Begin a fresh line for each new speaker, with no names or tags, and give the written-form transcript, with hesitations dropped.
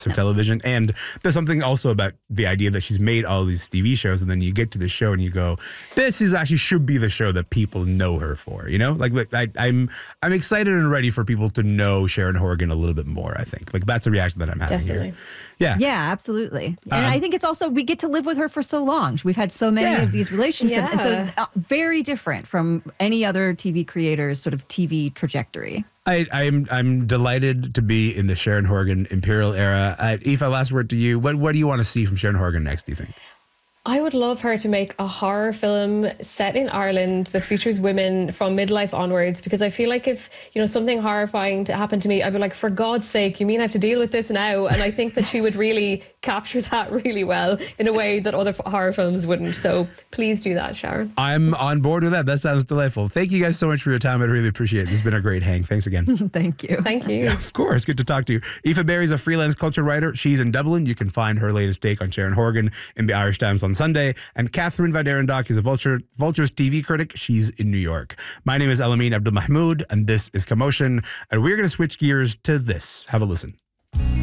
of television. And there's something also about the idea that she's made all these TV shows, and then you get to the show and you go, this is actually should be the show that people know her for, you know? Like I'm excited and ready for people to know Sharon Horgan a little bit more, I think. Like that's a reaction that I'm having here. Yeah.
Yeah, absolutely. And I think it's also, we get to live with her for so long. We've had so many of these relationships. And so very different from any other TV creator's sort of TV trajectory.
I'm delighted to be in the Sharon Horgan Imperial era. Aoife, last word to you. What do you want to see from Sharon Horgan next, do you think?
I would love her to make a horror film set in Ireland that features women from midlife onwards, because I feel like if, something horrifying to happen to me, I'd be like, for God's sake, you mean I have to deal with this now? And I think that she would really capture that really well in a way that other horror films wouldn't. So please do that, Sharon.
I'm on board with that. That sounds delightful. Thank you guys so much for your time. I really appreciate it. This has been a great hang. Thanks again.
Thank you.
Thank you.
Yeah, of course. Good to talk to you. Aoife Berry's a freelance culture writer. She's in Dublin. You can find her latest take on Sharon Horgan in the Irish Times on Sunday. And Catherine Van Derendock is a Vulture's TV critic. She's in New York. My name is Elamine Abdul Mahmoud, and this is Commotion. And we're going to switch gears to this. Have a listen.